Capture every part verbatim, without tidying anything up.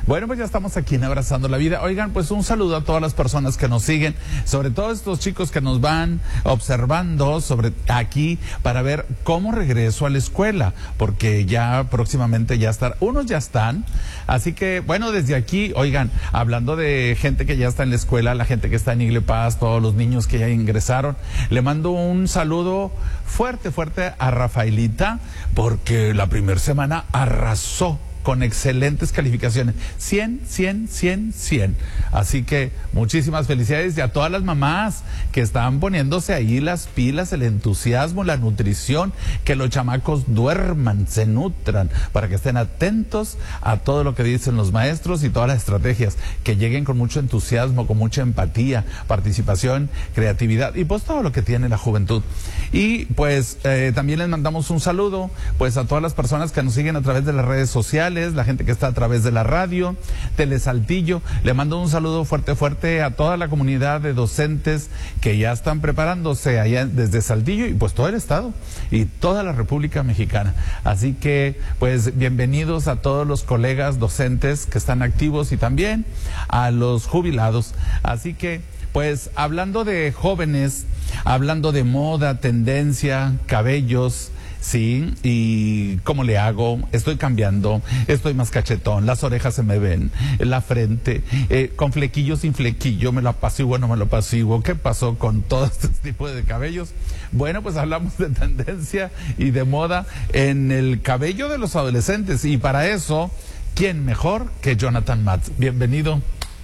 Bueno, pues ya estamos aquí en Abrazando la Vida. Oigan, pues un saludo a todas las personas que nos siguen, sobre todo estos chicos que nos van observando sobre aquí para ver cómo regreso a la escuela, porque ya próximamente ya están, unos ya están, así que bueno, desde aquí, oigan, hablando de gente que ya está en la escuela, la gente que está en Igle Paz, todos los niños que ya ingresaron, le mando un saludo fuerte, fuerte a Rafaelita, porque la primera semana arrasó con excelentes calificaciones, cien, cien, cien, cien. Así que muchísimas felicidades y a todas las mamás que están poniéndose ahí las pilas, el entusiasmo, la nutrición, que los chamacos duerman, se nutran, para que estén atentos a todo lo que dicen los maestros y todas las estrategias, que lleguen con mucho entusiasmo, con mucha empatía, participación, creatividad y pues todo lo que tiene la juventud. Y pues eh, también les mandamos un saludo pues a todas las personas que nos siguen a través de las redes sociales, la gente que está a través de la radio, Telesaltillo. Le mando un saludo fuerte, fuerte a toda la comunidad de docentes que ya están preparándose allá desde Saltillo y pues todo el estado y toda la República Mexicana. Así que pues bienvenidos a todos los colegas docentes que están activos y también a los jubilados. Así que pues hablando de jóvenes, hablando de moda, tendencia, cabellos, sí, y cómo le hago, estoy cambiando, estoy más cachetón, las orejas se me ven, la frente, eh, con flequillo, sin flequillo, me lo apaciguo, no me lo apaciguo, ¿qué pasó con todo este tipo de cabellos? Bueno, pues hablamos de tendencia y de moda en el cabello de los adolescentes, y para eso, ¿quién mejor que Jonathan Matz? Bienvenido.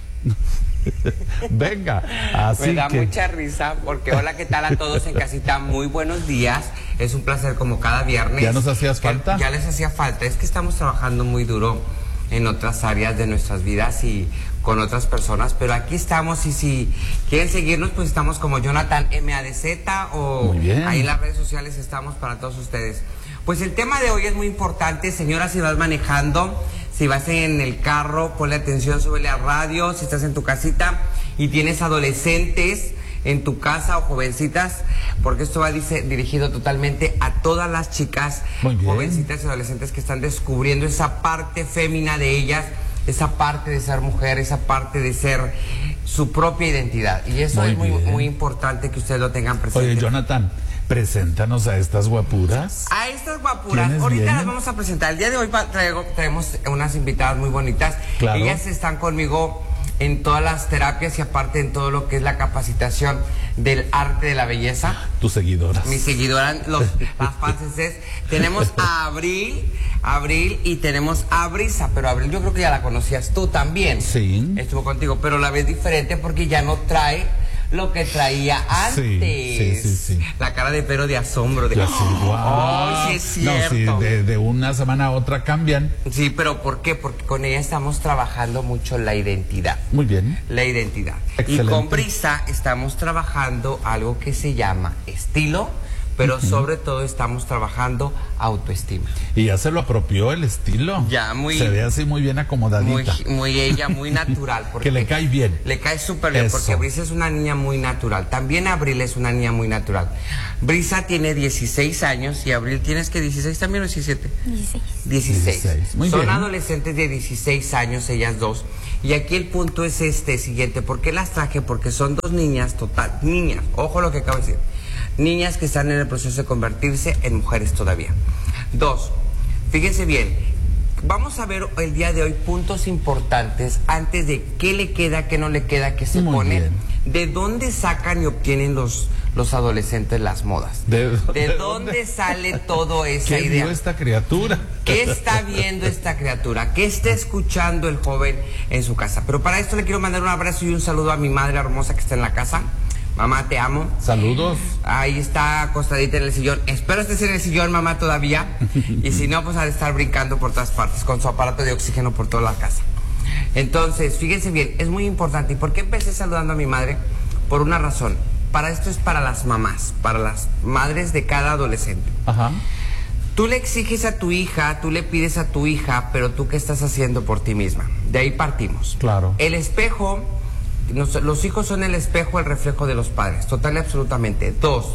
Venga, así me da que... mucha risa porque hola, ¿qué tal a todos en casita? Muy buenos días, es un placer como cada viernes. ¿Ya nos hacías falta? Ya les hacía falta, es que estamos trabajando muy duro en otras áreas de nuestras vidas y con otras personas, pero aquí estamos y si quieren seguirnos pues estamos como Jonathan M A D Z o ahí en las redes sociales estamos para todos ustedes. Pues el tema de hoy es muy importante, señora, si vas manejando, si vas en el carro, ponle atención, súbele a radio, si estás en tu casita y tienes adolescentes en tu casa o jovencitas, porque esto va dice, dirigido totalmente a todas las chicas, jovencitas y adolescentes que están descubriendo esa parte fémina de ellas, esa parte de ser mujer, esa parte de ser su propia identidad. Y eso muy es muy, muy importante que ustedes lo tengan presente. Oye, Jonathan, preséntanos a estas guapuras. A estas guapuras, ahorita vienen? Las vamos a presentar. El día de hoy traigo, traemos unas invitadas muy bonitas. Claro. Ellas están conmigo en todas las terapias y aparte en todo lo que es la capacitación del arte de la belleza. Tus seguidoras. Mis seguidoras, los, las fans. Tenemos a Abril, Abril y tenemos a Brisa, pero Abril yo creo que ya la conocías tú también. Sí. Estuvo contigo, pero la ves diferente porque ya no trae lo que traía antes. Sí, sí, sí, sí. La cara de pero de asombro. De, ya sí, wow. Oh, sí es cierto. No, sí, de, de una semana a otra cambian. Sí, pero ¿por qué? Porque con ella estamos trabajando mucho la identidad. Muy bien. La identidad. Excelente. Y con Brisa estamos trabajando algo que se llama estilo, pero uh-huh. sobre todo estamos trabajando autoestima. Y ya se lo apropió el estilo. Ya, muy... Se ve así muy bien acomodadita. Muy, muy ella, muy natural. Que le cae bien. Le cae súper bien, porque Brisa es una niña muy natural. También Abril es una niña muy natural. Brisa tiene dieciséis años y Abril, ¿tienes que dieciséis también o diecisiete? dieciséis. dieciséis. dieciséis. Muy Son bien. adolescentes de dieciséis años, ellas dos. Y aquí el punto es este siguiente. ¿Por qué las traje? Porque son dos niñas, total, niñas, ojo lo que acabo de decir. Niñas que están en el proceso de convertirse en mujeres todavía. Dos, fíjense bien, vamos a ver el día de hoy puntos importantes antes de qué le queda, qué no le queda, qué se Muy pone. Bien. ¿De dónde sacan y obtienen los, los adolescentes las modas? ¿De, ¿De, ¿de dónde, dónde sale todo esa ¿Qué idea? vio esta criatura? ¿Qué está viendo esta criatura? ¿Qué está escuchando el joven en su casa? Pero para esto le quiero mandar un abrazo y un saludo a mi madre hermosa que está en la casa. Mamá, te amo. Saludos. Ahí está acostadita en el sillón. Espero estés en el sillón, mamá, todavía. Y si no, pues ha de estar brincando por todas partes con su aparato de oxígeno por toda la casa. Entonces, fíjense bien, es muy importante. ¿Y por qué empecé saludando a mi madre? Por una razón. Para esto es para las mamás, para las madres de cada adolescente. Ajá. Tú le exiges a tu hija, tú le pides a tu hija, pero tú ¿qué estás haciendo por ti misma? De ahí partimos. Claro. El espejo... Nos, los hijos son el espejo, el reflejo de los padres, total y absolutamente. Dos,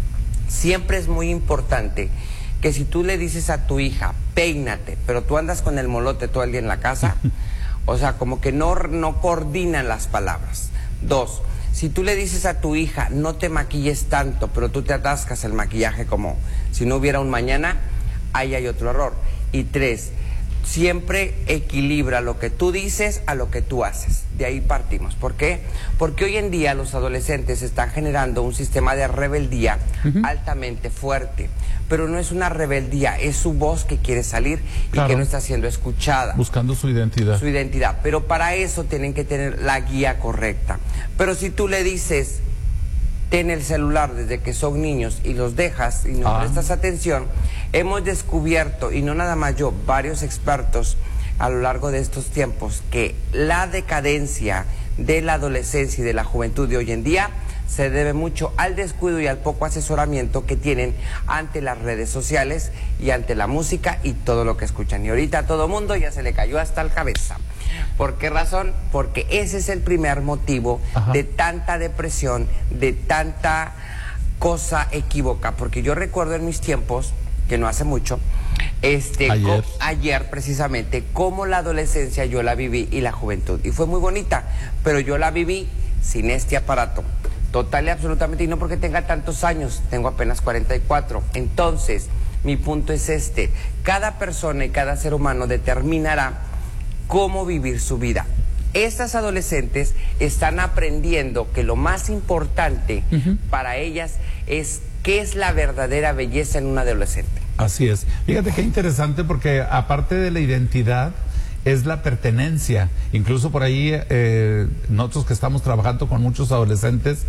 siempre es muy importante que si tú le dices a tu hija, peínate, pero tú andas con el molote todo el día en la casa, O sea, como que no, no coordinan las palabras. Dos, si tú le dices a tu hija, no te maquilles tanto, pero tú te atascas el maquillaje como si no hubiera un mañana, ahí hay otro error. Y tres, siempre equilibra lo que tú dices a lo que tú haces. De ahí partimos. ¿Por qué? Porque hoy en día los adolescentes están generando un sistema de rebeldía uh-huh. altamente fuerte. Pero no es una rebeldía, es su voz que quiere salir y claro. que no está siendo escuchada. Buscando su identidad. Su identidad. Pero para eso tienen que tener la guía correcta. Pero si tú le dices, ten el celular desde que son niños y los dejas y no ah. prestas atención, hemos descubierto, y no nada más yo, varios expertos a lo largo de estos tiempos, que la decadencia de la adolescencia y de la juventud de hoy en día se debe mucho al descuido y al poco asesoramiento que tienen ante las redes sociales y ante la música y todo lo que escuchan. Y ahorita a todo mundo ya se le cayó hasta la cabeza. ¿Por qué razón? Porque ese es el primer motivo Ajá. de tanta depresión, de tanta cosa equívoca. Porque yo recuerdo en mis tiempos, que no hace mucho, este, ayer. ayer precisamente, cómo la adolescencia yo la viví y la juventud. Y fue muy bonita, pero yo la viví sin este aparato. Total y absolutamente, y no porque tenga tantos años, tengo apenas cuarenta y cuatro. Entonces, mi punto es este: cada persona y cada ser humano determinará cómo vivir su vida. Estas adolescentes están aprendiendo que lo más importante uh-huh. para ellas es qué es la verdadera belleza en un adolescente. Así es. Fíjate qué interesante, porque aparte de la identidad, es la pertenencia. Incluso por ahí, eh, nosotros que estamos trabajando con muchos adolescentes,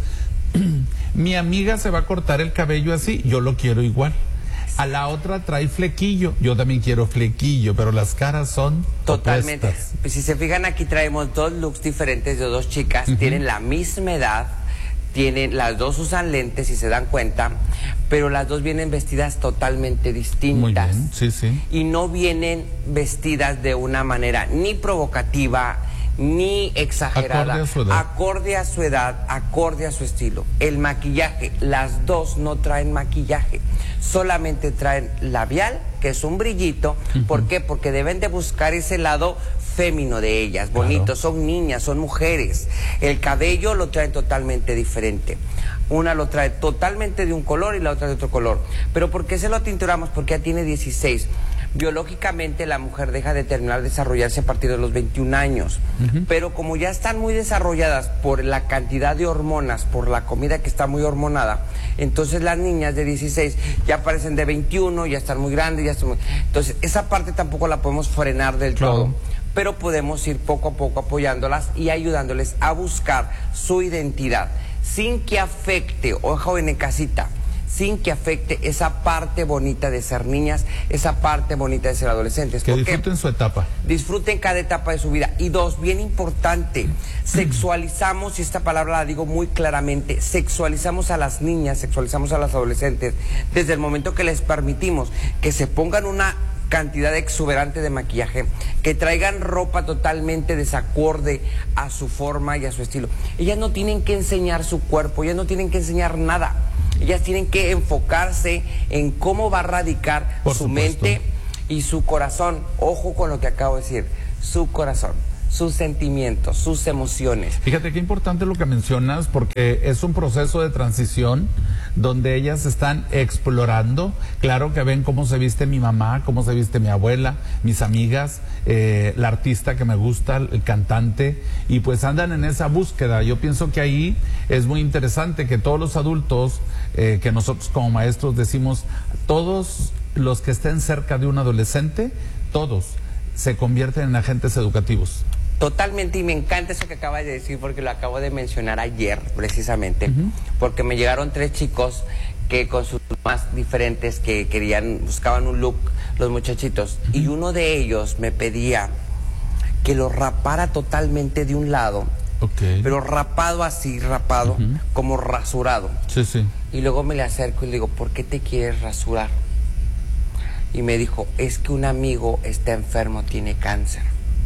mi amiga se va a cortar el cabello así, yo lo quiero igual. A la otra trae flequillo, yo también quiero flequillo, pero las caras son totalmente. opuestas. Si se fijan, aquí traemos dos looks diferentes de dos chicas, uh-huh. tienen la misma edad, tienen, las dos usan lentes, si se dan cuenta, pero las dos vienen vestidas totalmente distintas. Muy bien, sí, sí. Y no vienen vestidas de una manera ni provocativa, ni exagerada. Acorde a su edad. Acorde a su edad, acorde a su estilo. El maquillaje, las dos no traen maquillaje, solamente traen labial, que es un brillito. Uh-huh. ¿Por qué? Porque deben de buscar ese lado fémino de ellas, bonito, claro. Son niñas, son mujeres. El cabello lo traen totalmente diferente. Una lo trae totalmente de un color y la otra de otro color. ¿Pero por qué se lo tinturamos? Porque ya tiene dieciséis. Biológicamente la mujer deja de terminar de desarrollarse a partir de los veintiún años. Uh-huh. Pero como ya están muy desarrolladas por la cantidad de hormonas, por la comida que está muy hormonada, entonces las niñas de dieciséis ya parecen de veintiuno, ya están muy grandes, ya están muy... Entonces esa parte tampoco la podemos frenar del claro. todo. Pero podemos ir poco a poco apoyándolas y ayudándoles a buscar su identidad, sin que afecte, o joven en casita, sin que afecte esa parte bonita de ser niñas, esa parte bonita de ser adolescentes. Que disfruten su etapa. Disfruten cada etapa de su vida. Y dos, bien importante, sexualizamos, y esta palabra la digo muy claramente, sexualizamos a las niñas, sexualizamos a las adolescentes, desde el momento que les permitimos que se pongan una cantidad exuberante de maquillaje, que traigan ropa totalmente desacorde a su forma y a su estilo. Ellas no tienen que enseñar su cuerpo, ellas no tienen que enseñar nada. Ellas tienen que enfocarse en cómo va a radicar Por su supuesto. mente y su corazón. Ojo con lo que acabo de decir, su corazón, sus sentimientos, sus emociones. Fíjate qué importante lo que mencionas, porque es un proceso de transición donde ellas están explorando. Claro que ven cómo se viste mi mamá, cómo se viste mi abuela, mis amigas, eh, la artista que me gusta, el cantante, y pues andan en esa búsqueda. Yo pienso que ahí es muy interesante que todos los adultos, eh, que nosotros como maestros decimos, todos los que estén cerca de un adolescente, todos se convierten en agentes educativos. Totalmente, y me encanta eso que acabas de decir, porque lo acabo de mencionar ayer precisamente, uh-huh. porque me llegaron tres chicos que con sus más diferentes, que querían, buscaban un look, los muchachitos, uh-huh. y uno de ellos me pedía que lo rapara totalmente de un lado, okay. pero rapado así, rapado, uh-huh. como rasurado. Sí, sí. Y luego me le acerco y le digo, ¿por qué te quieres rasurar? Y me dijo, es que un amigo está enfermo, tiene cáncer.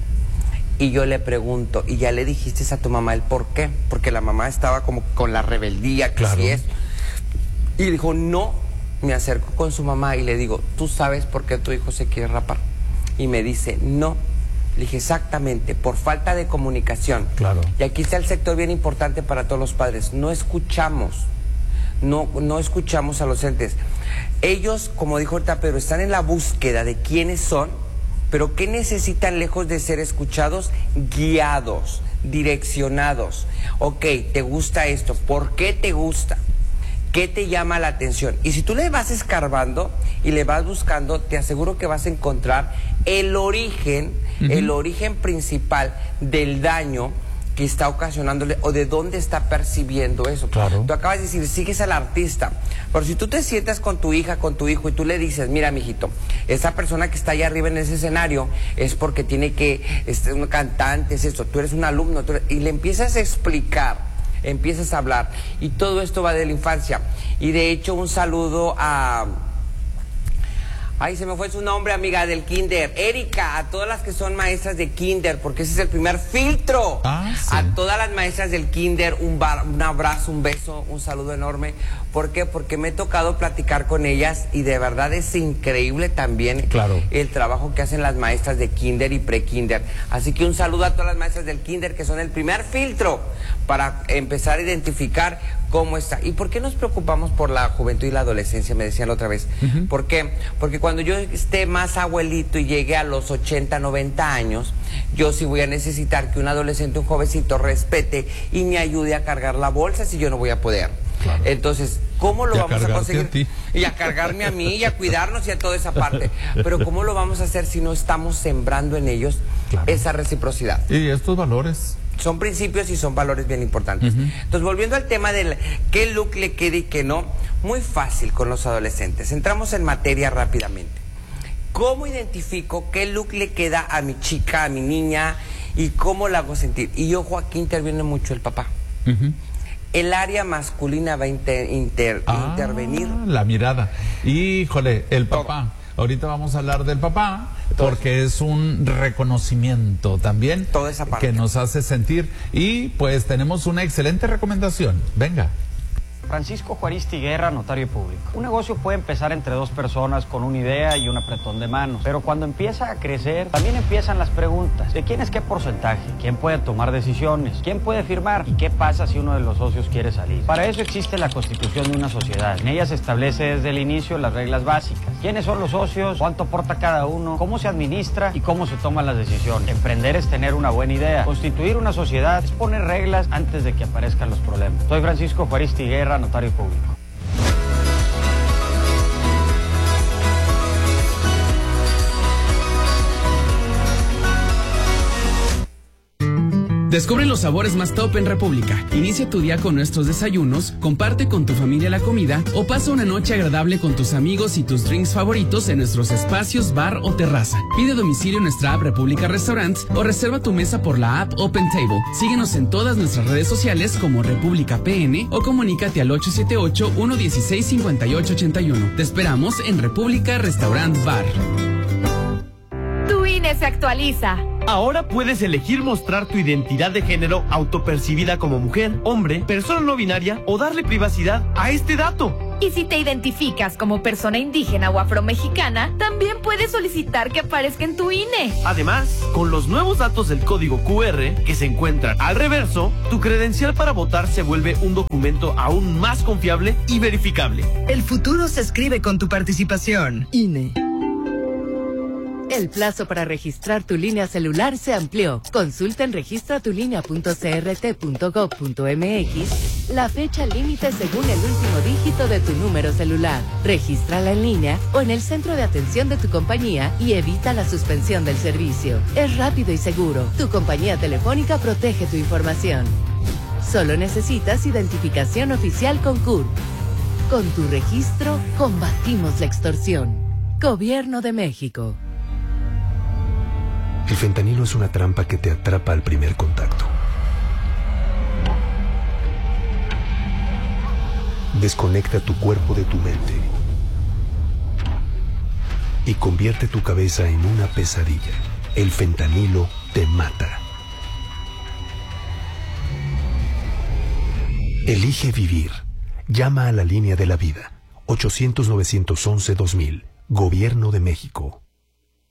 Y yo le pregunto, ¿y ya le dijiste a tu mamá el por qué? Porque la mamá estaba como con la rebeldía, que claro. sí es. Y dijo, no. Me acerco con su mamá y le digo, ¿tú sabes por qué tu hijo se quiere rapar? Y me dice, no. Le dije, exactamente, por falta de comunicación. Claro. Y aquí está el sector bien importante para todos los padres. No escuchamos, no, no escuchamos a los entes. Ellos, como dijo ahorita Pedro, están en la búsqueda de quiénes son, pero ¿qué necesitan lejos de ser escuchados? Guiados, direccionados. Ok, ¿te gusta esto? ¿Por qué te gusta? ¿Qué te llama la atención? Y si tú le vas escarbando y le vas buscando, te aseguro que vas a encontrar el origen, uh-huh. el origen principal del daño que está ocasionándole o de dónde está percibiendo eso. Claro. Tú acabas de decir, sigues al artista, pero si tú te sientas con tu hija, con tu hijo y tú le dices, mira, mijito, esa persona que está allá arriba en ese escenario es porque tiene que, es un cantante, es esto, tú eres un alumno, tú eres, y le empiezas a explicar, empiezas a hablar, y todo esto va de la infancia. Y de hecho, un saludo a... Ay, se me fue su nombre, amiga del kinder. Erika, a todas las que son maestras de kinder, porque ese es el primer filtro. Ah, sí. A todas las maestras del kinder, un, bar, un abrazo, un beso, un saludo enorme. ¿Por qué? Porque me he tocado platicar con ellas y de verdad es increíble también claro. el trabajo que hacen las maestras de kinder y pre-kinder. Así que un saludo a todas las maestras del kinder, que son el primer filtro para empezar a identificar cómo está. ¿Y por qué nos preocupamos por la juventud y la adolescencia? Me decían la otra vez. Uh-huh. ¿Por qué? Porque cuando yo esté más abuelito y llegue a los ochenta, noventa años, yo sí voy a necesitar que un adolescente, un jovencito, respete y me ayude a cargar la bolsa si yo no voy a poder. Claro. Entonces, ¿cómo lo y vamos a, a conseguir? A ti. Y a cargarme a mí y a cuidarnos y a toda esa parte. Pero ¿cómo lo vamos a hacer si no estamos sembrando en ellos claro. esa reciprocidad? Y estos valores. Son principios y son valores bien importantes. Uh-huh. Entonces, volviendo al tema del qué look le queda y qué no, muy fácil con los adolescentes. Entramos en materia rápidamente. ¿Cómo identifico qué look le queda a mi chica, a mi niña, y cómo la hago sentir? Y ojo, aquí interviene mucho el papá. Uh-huh. El área masculina va a inter, inter, ah, intervenir. La mirada. Híjole, el papá. Ahorita vamos a hablar del papá, porque es un reconocimiento también toda esa parte que nos hace sentir. Y pues tenemos una excelente recomendación. Venga. Francisco Juaristi Guerra, notario público. Un negocio puede empezar entre dos personas con una idea y un apretón de manos, pero cuando empieza a crecer, también empiezan las preguntas. ¿De quién es qué porcentaje? ¿Quién puede tomar decisiones? ¿Quién puede firmar? ¿Y qué pasa si uno de los socios quiere salir? Para eso existe la constitución de una sociedad. En ella se establece desde el inicio las reglas básicas. ¿Quiénes son los socios? ¿Cuánto aporta cada uno? ¿Cómo se administra? ¿Y cómo se toman las decisiones? Emprender es tener una buena idea. Constituir una sociedad es poner reglas antes de que aparezcan los problemas. Soy Francisco Juaristi Guerra, notario público. Descubre los sabores más top en República. Inicia tu día con nuestros desayunos, comparte con tu familia la comida o pasa una noche agradable con tus amigos y tus drinks favoritos en nuestros espacios bar o terraza. Pide domicilio en nuestra app República Restaurants o reserva tu mesa por la app Open Table. Síguenos en todas nuestras redes sociales como República P N o comunícate al ocho siete ocho, uno uno seis, cinco ocho ocho uno. Te esperamos en República Restaurant Bar. Tu I N E se actualiza. Ahora puedes elegir mostrar tu identidad de género autopercibida como mujer, hombre, persona no binaria o darle privacidad a este dato. Y si te identificas como persona indígena o afromexicana, también puedes solicitar que aparezca en tu I N E. Además, con los nuevos datos del código Q R que se encuentran al reverso, tu credencial para votar se vuelve un documento aún más confiable y verificable. El futuro se escribe con tu participación. I N E. El plazo para registrar tu línea celular se amplió. Consulta en registra tu línea punto c r t punto gov punto m x la fecha límite según el último dígito de tu número celular. Regístrala en línea o en el centro de atención de tu compañía y evita la suspensión del servicio. Es rápido y seguro. Tu compañía telefónica protege tu información. Solo necesitas identificación oficial con C U R. Con tu registro, combatimos la extorsión. Gobierno de México. El fentanilo es una trampa que te atrapa al primer contacto. Desconecta tu cuerpo de tu mente y convierte tu cabeza en una pesadilla. El fentanilo te mata. Elige vivir. Llama a la línea de la vida. ochocientos, novecientos once, dos mil. Gobierno de México.